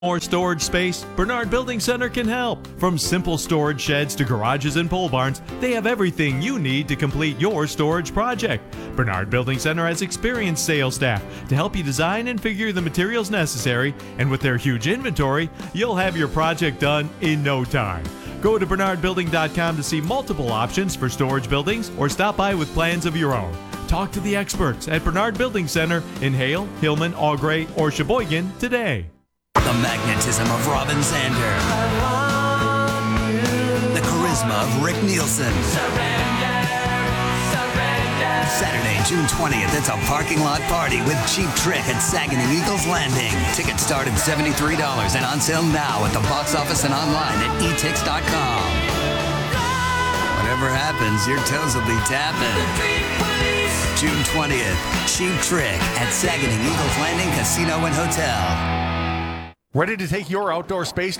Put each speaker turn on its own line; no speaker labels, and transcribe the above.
More storage space? Bernard Building Center can help. From simple storage sheds to garages and pole barns, they have everything you need to complete your storage project. Bernard Building Center has experienced sales staff to help you design and figure the materials necessary, and with their huge inventory, you'll have your project done in no time. Go to bernardbuilding.com to see multiple options for storage buildings or stop by with plans of your own. Talk to the experts at Bernard Building Center in Hale, Hillman, Allgray, or Sheboygan today.
The magnetism of Robin Zander. The charisma of Rick Nielsen. Saturday, June 20th, it's a parking lot party with Cheap Trick at Saginaw Eagles Landing. Tickets start at $73 and on sale now at the box office and online at etix.com. Whatever happens, your toes will be tapping. June 20th, Cheap Trick at Saginaw Eagles Landing Casino and Hotel.
Ready to take your outdoor space